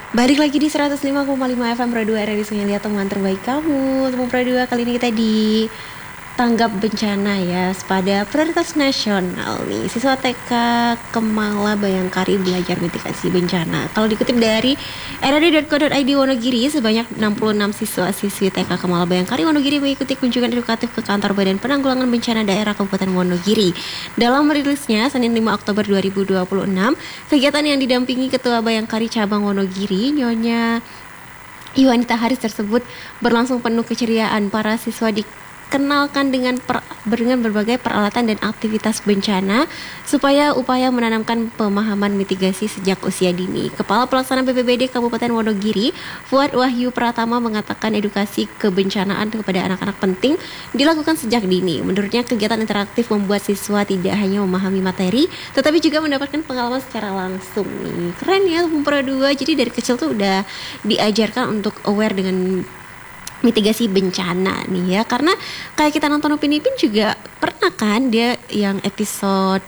Balik lagi di 105,5 FM Pro 2 Radio Sungai Liat, teman terbaik kamu. Teman Pro 2, kali ini kita di tanggap bencana ya, pada prioritas nasional nih. Siswa TK Kemala Bayangkari belajar mitigasi bencana. Kalau dikutip dari rad.co.id Wonogiri, sebanyak 66 siswa siswi TK Kemala Bayangkari Wonogiri mengikuti kunjungan edukatif ke kantor Badan Penanggulangan Bencana Daerah Kabupaten Wonogiri. Dalam rilisnya Senin 5 Oktober 2026, kegiatan yang didampingi Ketua Bayangkari Cabang Wonogiri, Nyonya Iwanita Haris tersebut berlangsung penuh keceriaan. Para siswa dikenalkan dengan berbagai peralatan dan aktivitas bencana supaya upaya menanamkan pemahaman mitigasi sejak usia dini. Kepala Pelaksana BPBD Kabupaten Wonogiri, Fuad Wahyu Pratama, mengatakan edukasi kebencanaan kepada anak-anak penting dilakukan sejak dini. Menurutnya, kegiatan interaktif membuat siswa tidak hanya memahami materi, tetapi juga mendapatkan pengalaman secara langsung nih. Keren ya, Pro 2. Jadi dari kecil tuh udah diajarkan untuk aware dengan mitigasi bencana nih ya, karena kayak kita nonton Upin Ipin juga pernah kan dia yang episode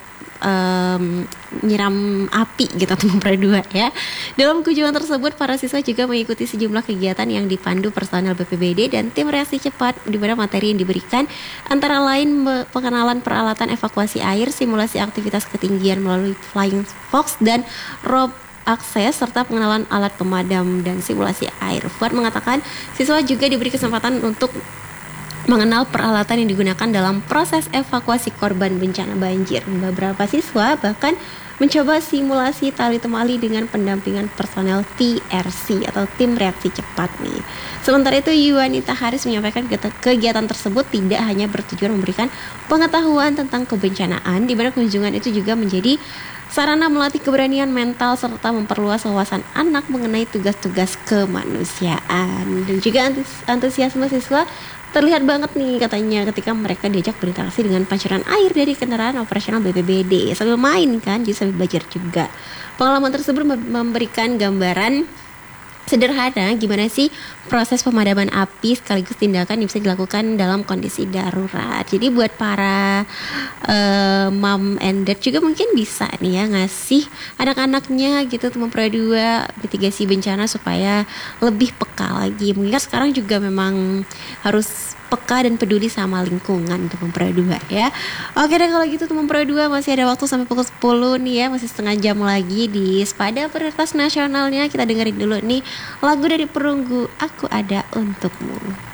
nyiram api gitu teman Pro 2 ya. Dalam kunjungan tersebut para siswa juga mengikuti sejumlah kegiatan yang dipandu personel BPBD dan tim reaksi cepat, di mana materi yang diberikan antara lain pengenalan peralatan evakuasi air, simulasi aktivitas ketinggian melalui flying fox dan rope akses, serta pengenalan alat pemadam dan simulasi air. Fuad mengatakan siswa juga diberi kesempatan untuk mengenal peralatan yang digunakan dalam proses evakuasi korban bencana banjir. Beberapa siswa bahkan mencoba simulasi tali temali dengan pendampingan personel TRC atau tim reaksi cepat nih. Sementara itu, Yuanita Haris menyampaikan kegiatan tersebut tidak hanya bertujuan memberikan pengetahuan tentang kebencanaan, di mana kunjungan itu juga menjadi sarana melatih keberanian mental serta memperluas wawasan anak mengenai tugas-tugas kemanusiaan. Dan juga antusiasme siswa terlihat banget nih katanya ketika mereka diajak berinteraksi dengan pancuran air dari kendaraan operasional BPBD sambil main kan, jadi sambil belajar juga. Pengalaman tersebut memberikan gambaran sederhana gimana sih proses pemadaman api sekaligus tindakan yang bisa dilakukan dalam kondisi darurat. Jadi buat para mom and dad juga mungkin bisa nih ya ngasih anak-anaknya gitu teman Pro 2 mitigasi bencana supaya lebih peka lagi. Mengingat sekarang juga memang harus peka dan peduli sama lingkungan teman Pro 2 ya. Oke deh kalau gitu teman Pro 2, masih ada waktu sampai pukul 10 nih ya, masih setengah jam lagi di Sepada Prioritas Nasionalnya. Kita dengerin dulu nih lagu dari Perunggu, Aku Ada Untukmu.